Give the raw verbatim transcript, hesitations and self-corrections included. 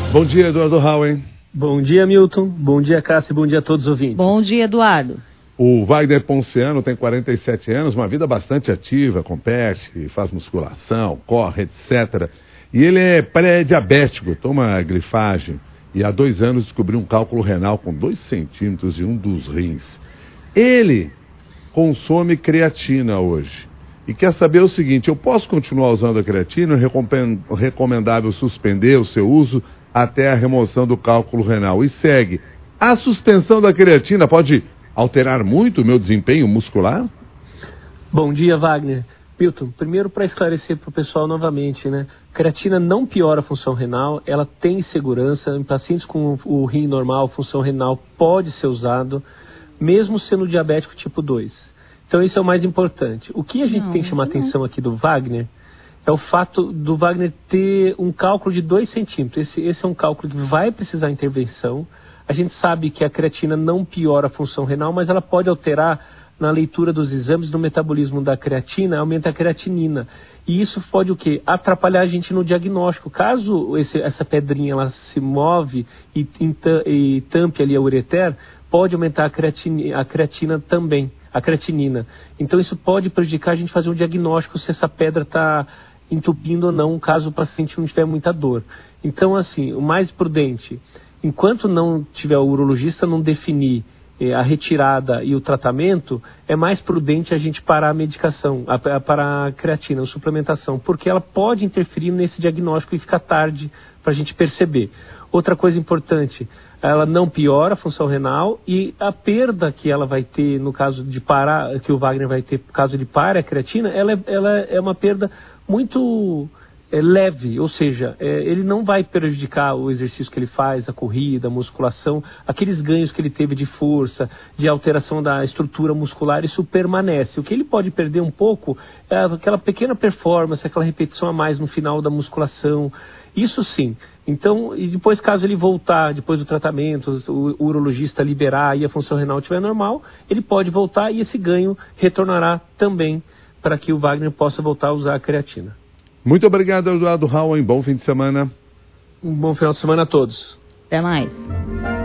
Bom dia, Eduardo Howen. Bom dia, Milton. Bom dia, Cássio. Bom dia a todos os ouvintes. Bom dia, Eduardo. O Wagner Ponciano tem quarenta e sete anos, uma vida bastante ativa, compete, faz musculação, corre, etcétera. E ele é pré-diabético, toma glifagem. E há dois anos descobriu um cálculo renal com dois centímetros e um dos rins. Ele consome creatina hoje. E quer saber o seguinte, eu posso continuar usando a creatina? É recomendável suspender o seu uso até a remoção do cálculo renal. E segue. A suspensão da creatina pode alterar muito o meu desempenho muscular? Bom dia, Wagner. Milton, primeiro para esclarecer para o pessoal novamente, né? Creatina não piora a função renal, ela tem segurança. Em pacientes com o rim normal, função renal pode ser usado, mesmo sendo diabético tipo dois. Então isso é o mais importante. O que a gente não, tem que chamar a atenção aqui do Wagner é o fato do Wagner ter um cálculo de dois centímetros. Esse, esse é um cálculo que vai precisar de intervenção. A gente sabe que a creatina não piora a função renal, mas ela pode alterar na leitura dos exames, no metabolismo da creatina, aumenta a creatinina. E isso pode o quê? Atrapalhar a gente no diagnóstico. Caso esse, essa pedrinha ela se move e, e tampe ali a ureter, pode aumentar a creatina, a creatina também, a creatinina. Então isso pode prejudicar a gente fazer um diagnóstico se essa pedra está entupindo ou não, caso o paciente não tiver muita dor. Então, assim, o mais prudente, enquanto não tiver o urologista não definir a retirada e o tratamento, é mais prudente a gente parar a medicação, a, a, parar a creatina, a suplementação, porque ela pode interferir nesse diagnóstico e ficar tarde para a gente perceber. Outra coisa importante, ela não piora a função renal e a perda que ela vai ter no caso de parar, que o Wagner vai ter no caso de parar a creatina, ela é, ela é uma perda muito é, leve, ou seja, é, ele não vai prejudicar o exercício que ele faz, a corrida, a musculação, aqueles ganhos que ele teve de força, de alteração da estrutura muscular, isso permanece. O que ele pode perder um pouco é aquela pequena performance, aquela repetição a mais no final da musculação, isso sim. Então, e depois caso ele voltar, depois do tratamento, o, o urologista liberar e a função renal estiver normal, ele pode voltar e esse ganho retornará também para que o Wagner possa voltar a usar a creatina. Muito obrigado, Eduardo Howen. Bom fim de semana. Um bom final de semana a todos. Até mais.